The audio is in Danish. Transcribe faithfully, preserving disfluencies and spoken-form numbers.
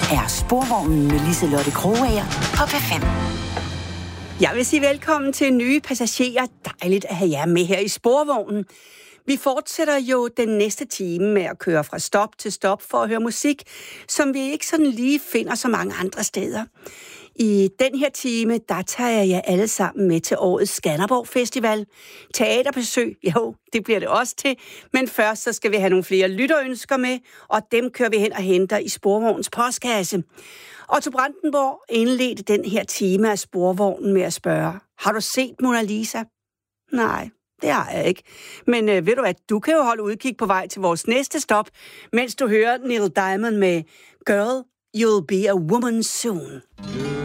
er Sporvognen med Liselotte Krogager på P fem. Jeg vil sige velkommen til nye passagerer. Dejligt at have jer med her i Sporvognen. Vi fortsætter jo den næste time med at køre fra stop til stop for at høre musik, som vi ikke sådan lige finder så mange andre steder. I den her time, der tager jeg jer alle sammen med til årets Skanderborg Festival. Teaterbesøg, jo, det bliver det også til. Men først så skal vi have nogle flere lytterønsker med, og dem kører vi hen og henter i Sporvognens postkasse. Otto Brandenborg indledte den her time af Sporvognen med at spørge, har du set Mona Lisa? Nej, det har jeg ikke. Men øh, ved du hvad, du kan jo holde udkig på vej til vores næste stop, mens du hører Neil Diamond med Girl, You'll Be a Woman Soon.